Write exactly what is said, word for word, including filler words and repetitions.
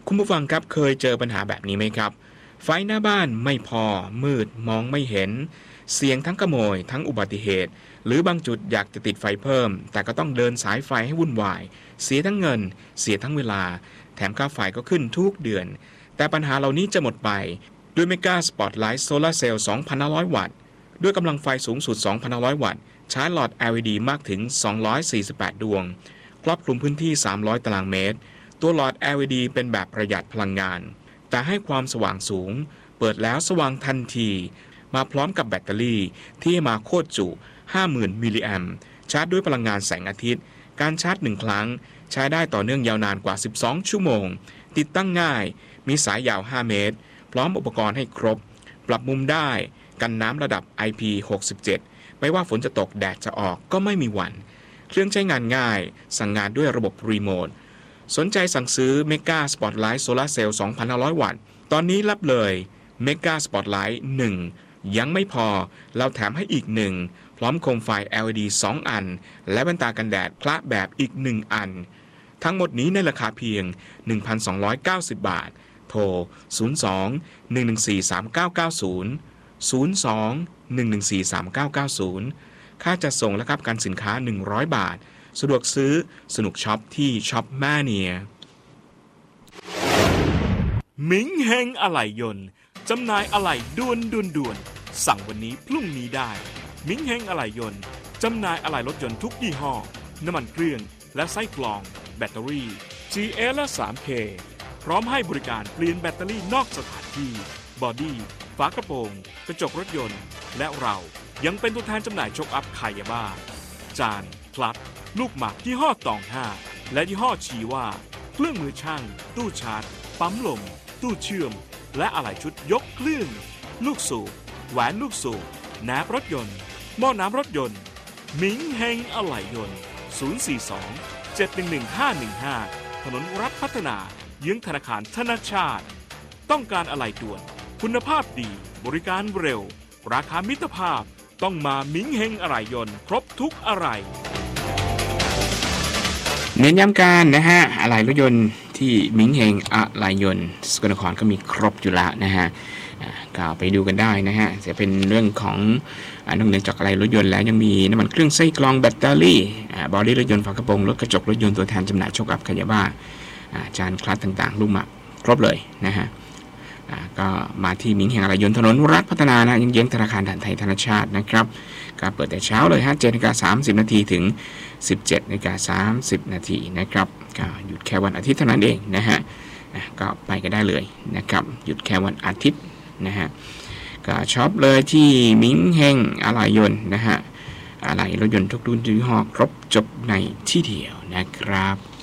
คุณผู้ฟังครับเคยเจอปัญหาแบบนี้ไหมครับไฟหน้าบ้านไม่พอมืดมองไม่เห็นเสี่ยงทั้งขโมยทั้งอุบัติเหตุหรือบางจุดอยากจะติดไฟเพิ่มแต่ก็ต้องเดินสายไฟให้วุ่นวายเสียทั้งเงินเสียทั้งเวลาแถมค่าไฟก็ขึ้นทุกเดือนแต่ปัญหาเหล่านี้จะหมดไปด้วยเมกาสปอตไลท์โซลาร์เซลล์ สองพันห้าร้อย วัตต์ด้วยกำลังไฟสูงสุด สองพันห้าร้อย วัตต์ใช้หลอด แอล อี ดี มากถึง สองร้อยสี่สิบแปด ดวงครอบคลุมพื้นที่ สามร้อย ตารางเมตรตัวหลอด แอล อี ดี เป็นแบบประหยัดพลังงานแต่ให้ความสว่างสูงเปิดแล้วสว่างทันทีมาพร้อมกับแบตเตอรี่ที่มาโคตรจุ ห้าหมื่น มิลลิแอมป์ชาร์จด้วยพลังงานแสงอาทิตย์การชาร์จหนึ่งครั้งใช้ได้ต่อเนื่องยาวนานกว่าสิบสองชั่วโมงติดตั้งง่ายมีสายยาวห้าเมตรพร้อมอุปกรณ์ให้ครบปรับมุมได้กันน้ำระดับ ไอ พี หกสิบเจ็ด ไม่ว่าฝนจะตกแดดจะออกก็ไม่มีหวั่นเครื่องใช้งานง่ายสั่งงานด้วยระบบรีโมทสนใจสั่งซื้อ Mega Spotlight Solar Cell สองพันห้าร้อย วัตต์ตอนนี้รับเลย Mega Spotlight หนึ่งยังไม่พอเราแถมให้อีกหนึ่งพร้อมโคมไฟ แอล อี ดี สอง อันและแว่นตากันแดดคละแบบอีกหนึ่งอันทั้งหมดนี้ในราคาเพียง หนึ่งพันสองร้อยเก้าสิบ บาทโทรศูนย์ สอง หนึ่ง หนึ่ง สี่ สาม เก้า เก้า ศูนย์ ศูนย์ สอง หนึ่ง หนึ่ง สี่ สาม เก้า เก้า ศูนย์ค่าจัดส่งและครับการสินค้าหนึ่งร้อยบาทสะดวกซื้อสนุกช็อปที่ช็อปแม่เนียมิงเฮงอะไหล่ยนต์จำหน่ายอะไหล่ด่วนด่วนด่วนสั่งวันนี้พรุ่งนี้ได้มิงเฮงอะไหล่ยนต์จำหน่ายอะไหล่รถยนต์ทุกยี่ห้อน้ำมันเครื่องและไส้กรองแบตเตอรี่ จี เอส และ ทรี เค พร้อมให้บริการเปลี่ยนแบตเตอรี่นอกสถานที่บอดี้ฝากระโปรงกระจกรถยนต์และเรายังเป็นตัวแทนจำหน่ายโชคอัพคายาบ้าจานพลัดลูกหมากยี่ห้อตองห้าและยี่ห้อชีว่าเครื่องมือช่างตู้ชาร์จปั๊มลมตู้เชื่อมและอะไหล่ชุดยกเครื่องลูกสูบแหวนลูกสูบแหนบรถยนต์หม้อน้ำรถยนต์มิงเฮงอะไหล่ยนต์ศูนย์ สี่ สอง เจ็ด หนึ่ง หนึ่ง ห้า หนึ่ง ห้าถนนรัฐพัฒนาเยื้องธนาคารธนชาติต้องการอะไหล่ด่วนคุณภาพดีบริการเร็วราคามิตรภาพต้องมามิงเฮงอะไหล่ยนต์ครบทุกอะไหล่เน้นย้ำการนะฮะอะไหล่รถยนต์ที่มิงเฮงอะไหล่ยนต์สกลนครก็มีครบอยู่แล้วนะฮะก็ไปดูกันได้นะฮะจะเป็นเรื่องของนอกเหนือจากอะไหล่รถยนต์แล้วยังมีน้ำมันเครื่องไส้กรองแบตเตอรี่บอดี้รถยนต์ฝากระโปรงรถกระจกรถยนต์ตัวแทนจำหน่ายโชคอัพคายาบ้าจานคลัตต่างๆลูกหมากครบเลยนะฮะก็มาที่มิงเฮงอะไหล่ยนต์ถนนรัฐพัฒนานะยังเยื้องธนาคารไทยธนชาตินะครับก็เปิดแต่เช้าเลยฮะ เจ็ดนาฬิกาสามสิบนาทีถึง สิบเจ็ดนาฬิกาสามสิบนาทีนะครับก็หยุดแค่วันอาทิตย์เท่านั้นเองนะฮะก็ไปกันได้เลยนะครับหยุดแค่วันอาทิตย์นะฮะก็ช็อปเลยที่มิงเฮงอะไหล่ยนต์นะฮะอะไหล่รถยนต์ทุกรุ่นทุกยี่ห้อครบจบในที่เดียวนะครับ